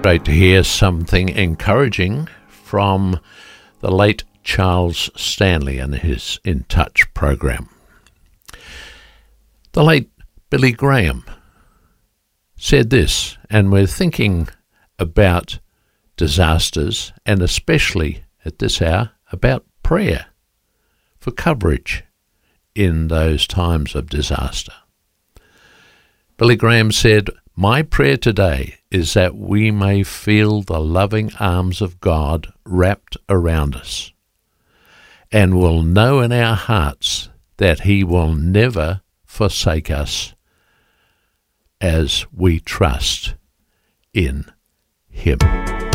great to hear something encouraging from the late Charles Stanley and his In Touch program. The late Billy Graham said this, and we're thinking about disasters, and especially at this hour about prayer for coverage in those times of disaster. Billy Graham said, "My prayer today is that we may feel the loving arms of God wrapped around us, and will know in our hearts that He will never forsake us as we trust in Him."